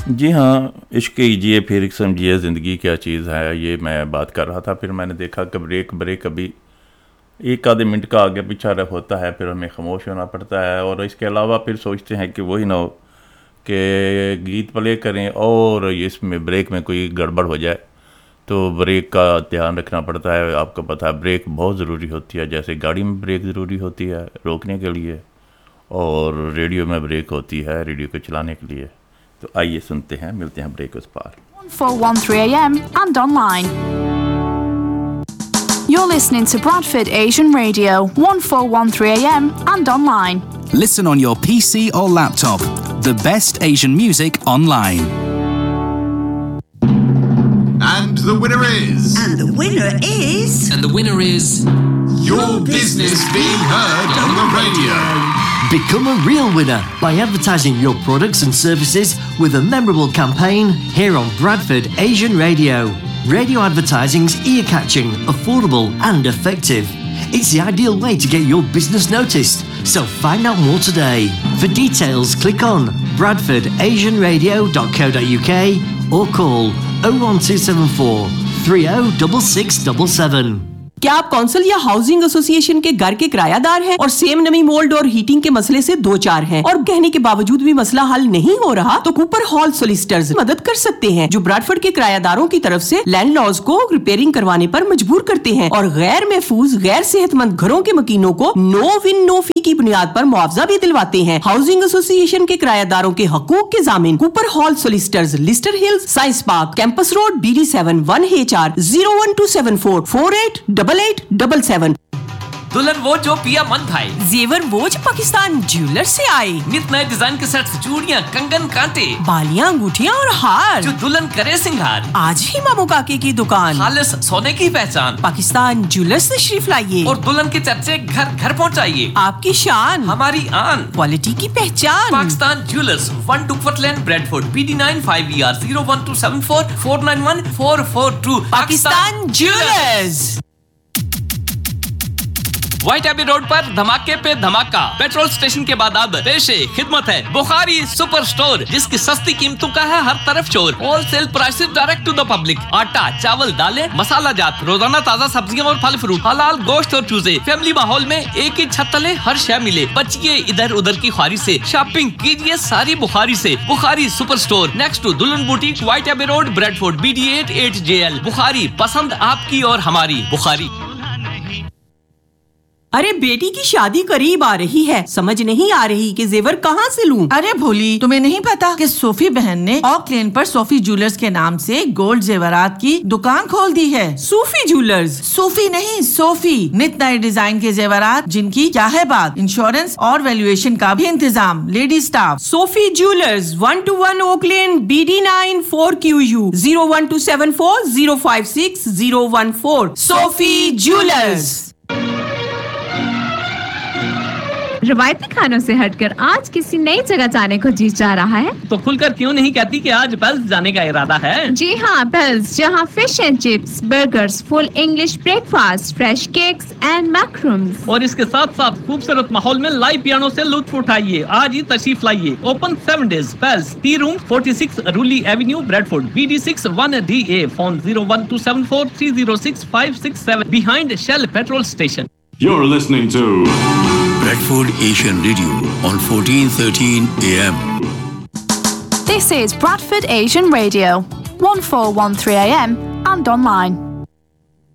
जी हाँ, इश्क कीजिए फिर समझिए ज़िंदगी क्या चीज़ है, ये मैं बात कर रहा था। फिर मैंने देखा कि ब्रेक अभी एक आधे मिनट का आगे पीछा होता है, फिर हमें खामोश होना पड़ता है। और इसके अलावा फिर सोचते हैं कि वही ना हो कि गीत प्ले करें और इसमें ब्रेक में कोई गड़बड़ हो जाए, तो ब्रेक का ध्यान रखना पड़ता है। आपको पता है ब्रेक बहुत ज़रूरी होती है, जैसे गाड़ी में ब्रेक ज़रूरी होती है रोकने के लिए, और रेडियो में ब्रेक होती है रेडियो को चलाने के लिए। तो आइए सुनते हैं, मिलते हैं ब्रेक उस पार। 1413 AM and online. You're listening to Bradford Asian Radio, 1413 AM and online. Listen on your PC or laptop. The best Asian music online. And the winner is... And the winner is... And the winner is... Your business being heard on the radio. Become a real winner by advertising your products and services with a memorable campaign here on Bradford Asian Radio. Radio advertising's ear-catching, affordable and effective. It's the ideal way to get your business noticed. So find out more today. For details, click on bradfordasianradio.co.uk or call 01274 306677. क्या आप council या housing association के घर के किरायादार हैं और same नमी mould और हीटिंग के मसले से दो चार हैं और कहने के बावजूद भी मसला हल नहीं हो रहा, तो कूपर हॉल सोलिसिटर्स मदद कर सकते हैं, जो ब्रैडफोर्ड के किरायादारों की तरफ से लैंडलॉर्ड्स को रिपेयरिंग करवाने पर मजबूर करते हैं और गैर महफूज गैर सेहतमंद घरों के मकीनों को नो विन नो फी की बुनियाद पर मुआवजा भी दिलवाते हैं। हाउसिंग एसोसिएशन के किरायादारों के हकूक के जामिन Cooper hall solicitors, Leicester hills, science park, campus road, BD7 1HR 01274 488877। दुल्हन वो जो पिया मन भाई, जेवर वो जो पाकिस्तान ज्वेलर से आए, नित नए डिजाइन के सेट्स, चूड़ियां, कंगन, कांटे, बालियां, अंगूठियां और हार, जो दुल्हन करे सिंगार। आज ही मामू काके की दुकान, खालिस सोने की पहचान, पाकिस्तान ज्वेलर से तशरीफ लाइए और दुल्हन के चर्चे घर घर पहुंचाइए। आपकी शान, हमारी आन, क्वालिटी की पहचान। Pakistan jewellers, 1 Duckworth Lane, Bradford, BD9 5ER 01274 491 442। Pakistan jewellers. White AB road पर धमाके पे धमाका, पेट्रोल स्टेशन के बाद अब पेशे खिदमत है बुखारी सुपर स्टोर, जिसकी सस्ती कीमतों का है हर तरफ शोर। Wholesale prices direct to the public. आटा, चावल, दालें, मसाला जात, रोजाना ताजा सब्जियां और फल फ्रूट, हलाल गोश्त और चूजे। फैमिली माहौल में एक ही छत तले हर शय मिले। बचिए इधर उधर की ख्वारी से, शॉपिंग कीजिए सारी बुखारी से। Bukhari super store next to दुल्हन boutique, white AB road, Bradford, BD8 8JL। Bukhari, पसंद आपकी और हमारी बुखारी। अरे बेटी की शादी करीब आ रही है, समझ नहीं आ रही कि जेवर कहाँ से लूं। अरे भोली, तुम्हें नहीं पता कि सोफी बहन ने ऑक लेन पर सोफी ज्वेलर्स के नाम से गोल्ड जेवरात की दुकान खोल दी है। Sophie jewellers? सोफी नहीं, सोफी। नित नए डिजाइन के जेवरात, जिनकी क्या है बात, इंश्योरेंस और वैल्यूएशन का भी इंतजाम, lady staff. Sophie jewellers, 121 okay लेन, BD9 4QU 01274 056 014। Sophie jewellers. रवायती खानों से हटकर आज किसी नई जगह जाने को जी जा रहा है, तो खुलकर क्यों नहीं कहती कि आज पेल्स जाने का इरादा है। जी हाँ, पेल्स, जहाँ fish and chips, burgers, full English breakfast, fresh cakes and मैक्रोम्स, और इसके साथ साथ खूबसूरत माहौल में लाइव पियानो से लुत्फ उठाइए। आज ही तशरीफ लाइए। Open 7 days। Pails, T room, 46 रूली Avenue, Bradford, BD6 1DA। Phone 01274 306 567 behind Shell petrol station। You're listening to Bradford Asian Radio on 1413 AM. This is Bradford Asian Radio, 1413 AM and online.